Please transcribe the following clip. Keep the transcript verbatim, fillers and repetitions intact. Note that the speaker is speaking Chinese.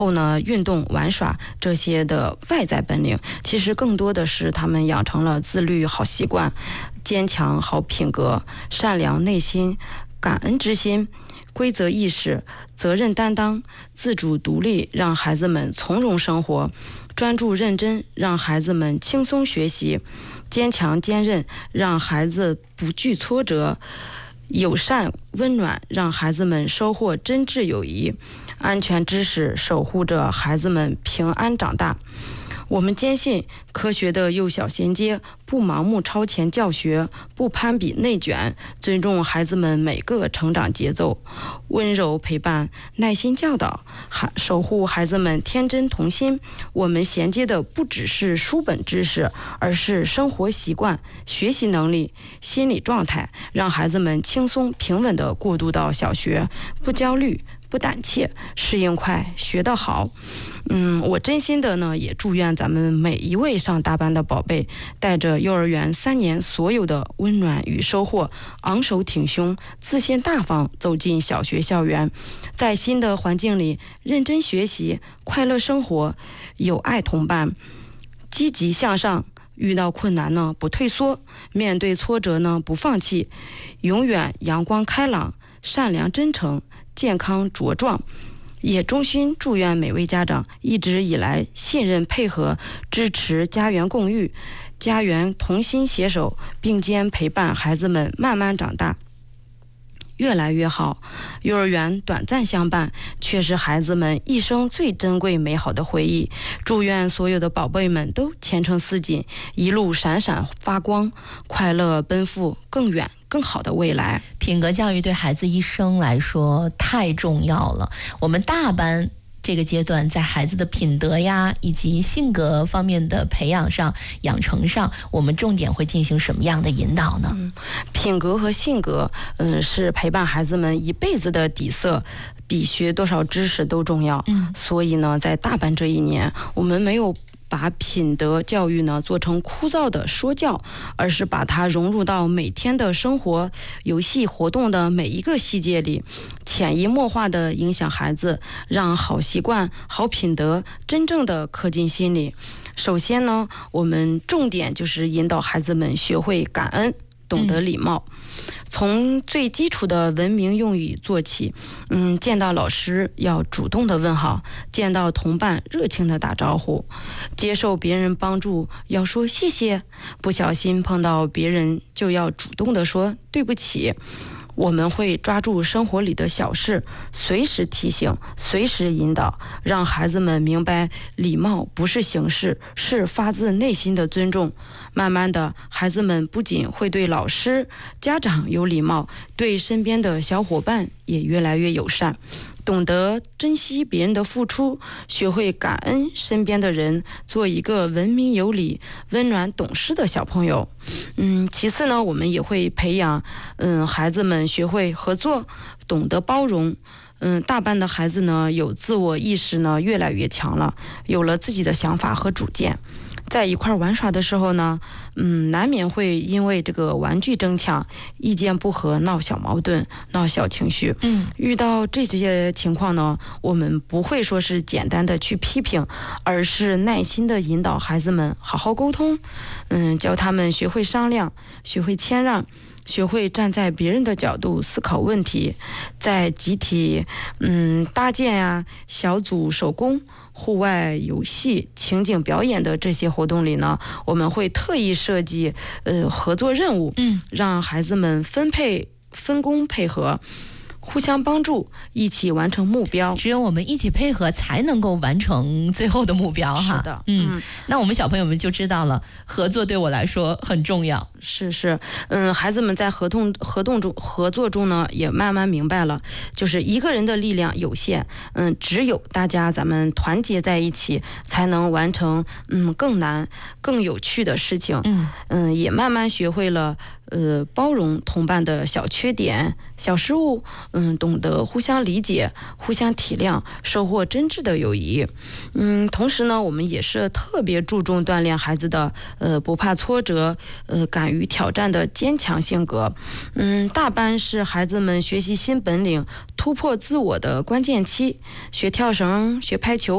后呢，运动、玩耍这些的外在本领，其实更多的是他们养成了自律好习惯、坚强好品格、善良内心、感恩之心、规则意识、责任担当、自主独立，让孩子们从容生活；专注认真，让孩子们轻松学习；坚强坚韧，让孩子不惧挫折；友善温暖，让孩子们收获真挚友谊；安全知识，守护着孩子们平安长大。我们坚信科学的幼小衔接，不盲目超前教学，不攀比内卷，尊重孩子们每个成长节奏，温柔陪伴，耐心教导，守护孩子们天真童心。我们衔接的不只是书本知识，而是生活习惯、学习能力、心理状态，让孩子们轻松平稳地过渡到小学，不焦虑不胆怯，适应快，学得好。嗯，我真心的呢，也祝愿咱们每一位上大班的宝贝，带着幼儿园三年所有的温暖与收获，昂首挺胸，自信大方走进小学校园，在新的环境里认真学习，快乐生活，有爱同伴，积极向上。遇到困难呢，不退缩；面对挫折呢，不放弃，永远阳光开朗、善良真诚、健康茁壮。也衷心祝愿每位家长一直以来信任配合，支持家园共育，家园同心携手，并肩陪伴孩子们慢慢长大，越来越好。幼儿园短暂相伴，却是孩子们一生最珍贵美好的回忆。祝愿所有的宝贝们都前程似锦，一路闪闪发光，快乐奔赴更远更好的未来。 品格教育对孩子一生来说太重要了。我们大班这个阶段，在孩子的品德呀以及性格方面的培养上、养成上，我们重点会进行什么样的引导呢？ 嗯、品格和性格，嗯，是陪伴孩子们一辈子的底色，比学多少知识都重要。嗯，所以呢，在大班这一年，我们没有把品德教育呢做成枯燥的说教，而是把它融入到每天的生活、游戏活动的每一个细节里，潜移默化的影响孩子，让好习惯、好品德真正的刻进心里。首先呢，我们重点就是引导孩子们学会感恩，懂得礼貌。嗯，从最基础的文明用语做起，嗯，见到老师要主动的问好，见到同伴热情的打招呼，接受别人帮助要说谢谢，不小心碰到别人就要主动的说对不起。我们会抓住生活里的小事，随时提醒，随时引导，让孩子们明白礼貌不是形式，是发自内心的尊重。慢慢的，孩子们不仅会对老师、家长有礼貌，对身边的小伙伴也越来越友善，懂得珍惜别人的付出，学会感恩身边的人，做一个文明有礼、温暖懂事的小朋友。嗯，其次呢，我们也会培养，嗯，孩子们学会合作，懂得包容。嗯，大班的孩子呢，有自我意识呢，越来越强了，有了自己的想法和主见。在一块玩耍的时候呢，嗯，难免会因为这个玩具争抢、意见不合闹小矛盾、闹小情绪。嗯，遇到这些情况呢，我们不会说是简单的去批评，而是耐心的引导孩子们好好沟通，嗯，教他们学会商量，学会谦让，学会站在别人的角度思考问题。在集体嗯搭建呀、小组手工、户外游戏、情景表演的这些活动里呢，我们会特意设计呃合作任务，嗯，让孩子们分配分工配合，互相帮助，一起完成目标。 只有我们一起配合，才能够完成最后的目标哈。 是的， 嗯，嗯，那我们小朋友们就知道了，合作对我来说很重要。 是是，嗯，孩子们在合同合同中合作中呢，也慢慢明白了，就是一个人的力量有限，嗯，只有大家咱们团结在一起，才能完成嗯更难、更有趣的事情。嗯嗯，也慢慢学会了呃包容同伴的小缺点、小失误，嗯，懂得互相理解、互相体谅，收获真挚的友谊。嗯，同时呢，我们也是特别注重锻炼孩子的呃不怕挫折、呃敢于挑战的坚强性格。嗯，大班是孩子们学习新本领、突破自我的关键期，学跳绳、学排球。